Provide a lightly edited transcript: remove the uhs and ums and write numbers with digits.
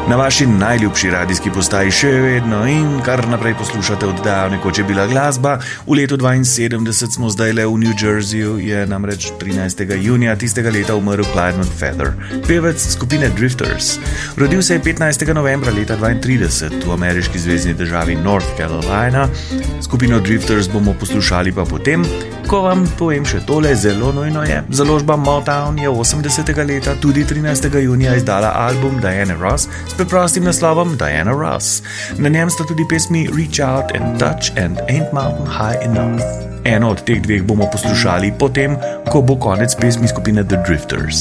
Na vaši najljubši radijski postaji še vedno in kar naprej poslušate oddajo Nekoč je bila glasba. V letu 72 smo zdaj le v New Jerseyju, je namreč 13. junija tistega leta umrl Clyde McPhatter, pevec skupine Drifters. Rodil se je 15. novembra leta 32 v ameriški zvezni državi North Carolina. Skupino Drifters bomo poslušali pa potem, ko vam povem še tole, zelo nujno je. Založba Motown je 80. leta, tudi 13. junija izdala album Diana Ross s preprostim naslovom Diana Ross. Na njem sta tudi pesmi Reach Out and Touch and Ain't Mountain High Enough. Eno od teh dveh bomo poslušali potem, ko bo konec pesmi skupine The Drifters.